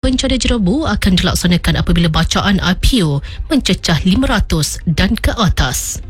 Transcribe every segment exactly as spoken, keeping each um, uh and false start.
bencana jerobu akan dilaksanakan apabila bacaan I P O mencecah lima ratus dan ke atas.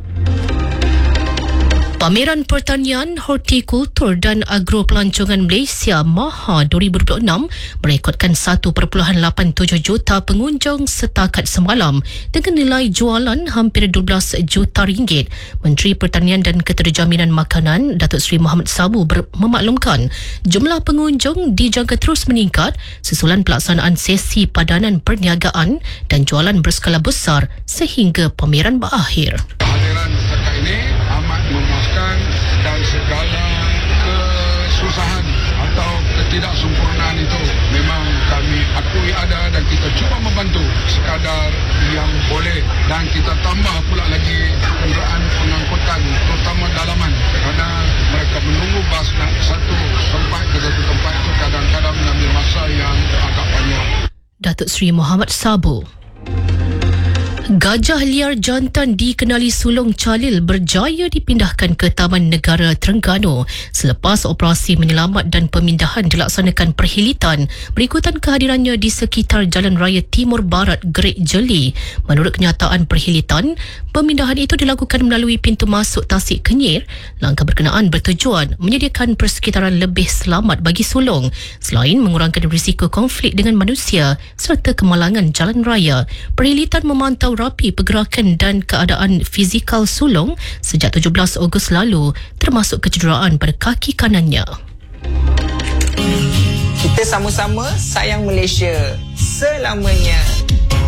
Pameran Pertanian, Hortikultur dan Agropelancongan Malaysia MAHA dua ribu dua puluh enam merekodkan satu perpuluhan lapan tujuh juta pengunjung setakat semalam dengan nilai jualan hampir dua belas juta ringgit. Menteri Pertanian dan Keterjaminan Makanan Datuk Seri Mohamad Sabu ber- memaklumkan jumlah pengunjung dijangka terus meningkat susulan pelaksanaan sesi padanan perniagaan dan jualan berskala besar sehingga pameran berakhir. Kehadiran mereka ini amat memuaskan dan segala kesusahan atau ketidaksempurnaan itu memang kami akui ada dan kita cuba membantu sekadar yang boleh, dan kita tambah pula lagi kenderaan pengangkutan terutama dalaman kerana mereka menunggu bas nak satu tempat ke satu tempat itu kadang-kadang mengambil masa yang agak panjang. Datuk Seri Mohamad Sabu. Gajah liar jantan dikenali sulung Calil berjaya dipindahkan ke Taman Negara Terengganu selepas operasi menyelamat dan pemindahan dilaksanakan perhilitan berikutan kehadirannya di sekitar Jalan Raya Timur Barat Gerik Jeli. Menurut kenyataan perhilitan, pemindahan itu dilakukan melalui pintu masuk Tasik Kenyir. Langkah berkenaan bertujuan menyediakan persekitaran lebih selamat bagi sulung selain mengurangkan risiko konflik dengan manusia serta kemalangan jalan raya. Perhilitan memantau rapi pergerakan dan keadaan fizikal sulung sejak tujuh belas Ogos lalu, termasuk kecederaan pada kaki kanannya. Kita sama-sama sayang Malaysia selamanya.